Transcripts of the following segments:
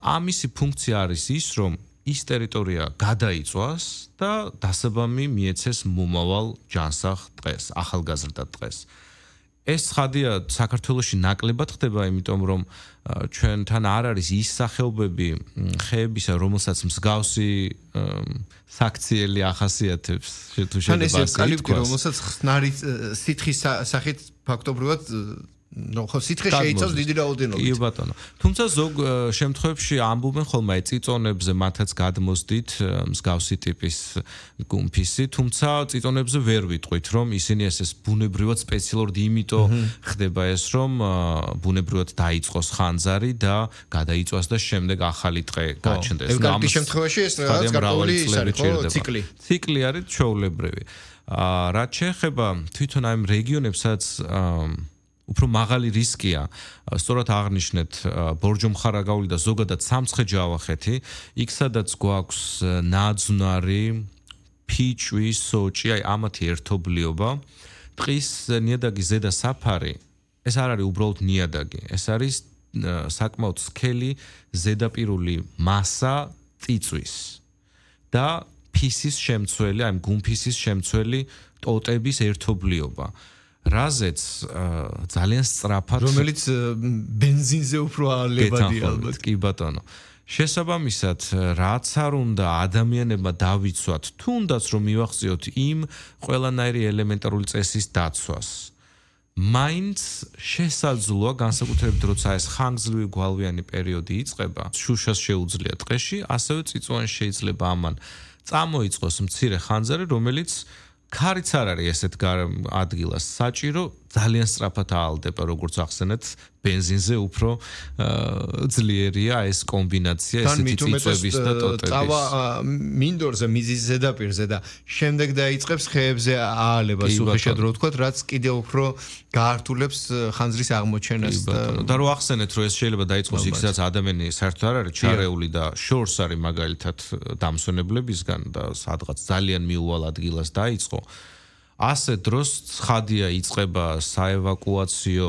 ამისი ფუნქცია არის ის, რომ ის ტერიტორია გადაიწვას და დასაბამი მიეცეს მომავალ ჯანსაღ დღეს, ახალგაზრდა დღეს. ეს ცხადია საქართველოში ნაკლებად ხდება, იმიტომ რომ ჩვენთან არ არის ის სახეობები ხეებისა, რომელსაც მსგავსი საქციელი ახასიათებს, თუ შეიძლება ასე ევკალიპტი, რომელსაც ხსნარი სითხის სახით ფაქტობრივად ხო სითხე შეიცავს დიდი რაოდენობით. კი ბატონო. თუმცა ზოგ შემთხვევებში ამბობენ ხოლმე წიწონებზე მათაც გადმოსდით მსგავსი ტიპის გუმფისი, თუმცა წიწონებზე ვერ ვიტყვით, რომ ისინი ესეს ბუნებრივად სპეციალურად იმიტომ ხდება ეს, რომ ბუნებრივად დაიწყოს ხანძარი და გადაიწვას და შემდეგ ახალი ტყე გაჩნდეს. ევკალიპტის შემთხვევაში ეს რაღაც გარკვეული ის არის ხო ციკლი. ციკლი არის ჩვეულებრივი. რაც შეეხება თვითონ ამ რეგიონებსაც უფრო მაღალი რისკია, სწორად აღნიშნეთ, ბორჯომხარაგაული და ზოგადად სამცხე-ჯავახეთი, იქ სადაც გვაქვს ნაძვნარი, ფიჭვი, სოჭი, აი ამათი ერთობლიობა, ტყის ნიადაგის ზედა საფარი, ეს არ არის უბრალოდ ნიადაგი, ეს არის საკმაოდ სქელი ზედაპირული მასა წიწვის და ფისის შემცველი, აი გუმფისის შემცველი ტოტების ერთობლიობა. რაზეც ძალიან სწრაფად რომელიც ბენზინზე უფრო ალებადია ალბათ. კი ბატონო. შესაბამისად, რაც არ უნდა ადამიანებმა დავიცვათ, თუნდაც რომ მივახციოთ იმ ყველანაირი ელემენტარული წესის დაცვას. მაინც შესაძლოა განსაკუთრებით როცა ეს ხანგრძლივი გვალვიანი პერიოდი იწყება, შუშას შეუძლია ტყეში, ასევე წიწვოვანი შეიძლება ამან წამოიწყოს მცირე ხანძარი, რომელიც ქარიც არ არის ესეთ ადგილას საჭირო, ძალიან სწრაფად აალდება, როგორც ახსენეთ, ბენზინზე უფრო ძლიერია ეს კომბინაცია ესეთი წიწვების და ტოტების. წავა მინდორზე, მიზის ზედაპირზე და შემდეგ დაიწყებს ხეებზე აალებას, უხეშად რო ვთქვათ, რაც კიდევ უფრო გაართულებს ხანძრის აღმოჩენას და რო ახსენეთ, რომ ეს შეიძლება დაიწყოს იქ, სადაც ადამიანი საერთოდ არ არის ჩარეული და შორს არის მაგალითად დამსვენებლებისგან და სადღაც ძალიან მიუვალ ადგილას დაიწყო. ასე დროს ცხადია იწყება საევაკუაციო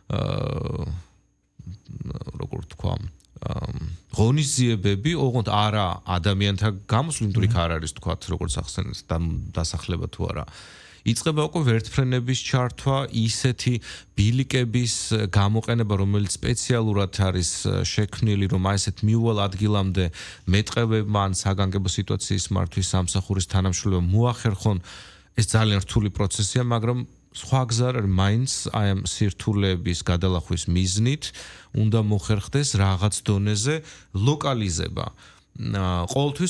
როგორ თქვა ღონისძიებები, ოღონდ არა ადამიანთა გამოსვლით, იქ არ არის თქვათ, როგორც ახსენეთ, დასახლება თუ არა. იწყება უკვე ვერტფრენების ჩართვა, ისეთი ბილიკების გამოყენება, რომელიც სპეციალურად არის შექმნილი, რომ აი ესეთ მიუვალ ადგილამდე მეტყევებმა ან საგანგებო სიტუაციის მართვის სამსახურის თანამშრომლებმა მოახერხონ. ეს ძალიან რთული პროცესია, მაგრამ სხვა გზა არ არის, მაინც აი ამ სირთულეების გადალახვის მიზნით უნდა მოხერხდეს რაღაც დონეზე ლოკალიზება. ყოველთვის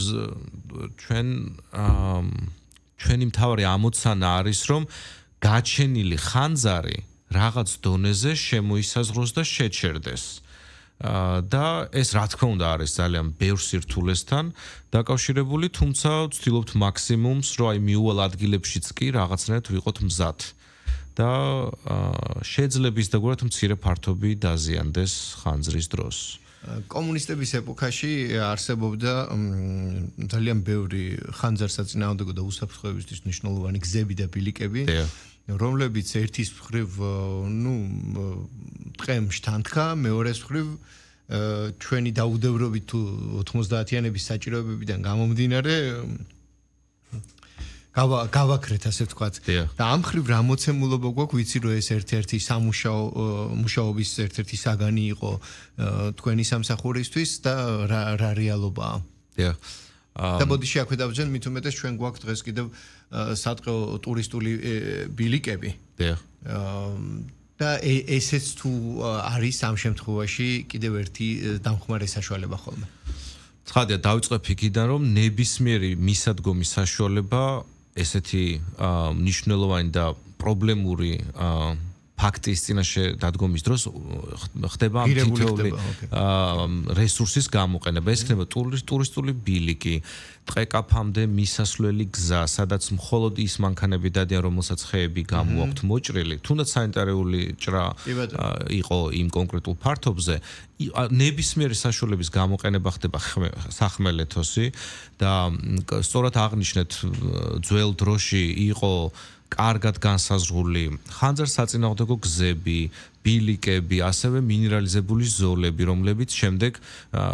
ჩვენი მთავარი ამოცანა არის, რომ გაჩენილი ხანძარი რაღაც დონეზე შემოისაზღვროს და შეჩერდეს. და ეს რა თქმა უნდა არის ძალიან ბევრ სირთულესთან დაკავშირებული, თუმცა ვცდილობთ მაქსიმუმს, რომ აი მიუვალ ადგილებშიც კი რაღაცნაირად ვიყოთ მზად და შეძლების და გვარად მცირე ფართობი დაზიანდეს ხანძრის დროს. კომუნისტების ეპოქაში არსებობდა ძალიან ბევრი ხანძარს აწინააღმდეგო და უსაფრთხოებისთვის მნიშვნელოვანი გზები და ბილიკები, რომლებიც ერთის მხრივ ტყემ შთანთქა, მეორეს მხრივ ჩვენი დაუდევრობით თუ 90-იანების საჭიროებებიდან გამომდინარე გავაქრეთ, ასე ვთქვათ. და ამ მხრივ რა მოცემულობა გვაქვს, ვიცი რომ ეს ერთ-ერთი მუშაობის ერთ-ერთი საგანი იყო თქვენი სამსახურისთვის და რა რეალობაა. და ბოდიში აქვე დავჯენ, მით უმეტეს ჩვენ გვაქვს დღეს კიდევ სატყეო ტურისტული ბილიკები. და ესეც თუ არის ამ შემთხვევაში კიდევ ერთი დამხმარე საშუალება ხოლმე. ცხადია, დავიწყებ იქიდან, რომ ნებისმიერი მისადგომის საშუალება ესეთი მნიშვნელოვანი და პრობლემური ფაქტის წინაშე დადგომის დროს ხდება თითოეული რესურსის გამოყენება. ეს იქნება ტურისტული ბილიკი, ტყეკაფამდე მისასვლელი გზა, სადაც მხოლოდ ის მანქანები დადიან, რომელსაც ხეები გამოაქვთ მოჭრილი, თუნდაც სანიტარიული ჭრა იყო იმ კონკრეტულ ფართობზე, ნებისმიერი საშუალების გამოყენება ხდება სახმელეთოსი და სწორად აღნიშნეთ, ძველ დროში იყო კარგად განსაზღვრული ხანძარსაწინააღმდეგო გზები, ბილიკები, ასევე მინერალიზებული ზოლები, რომლებიც შემდეგ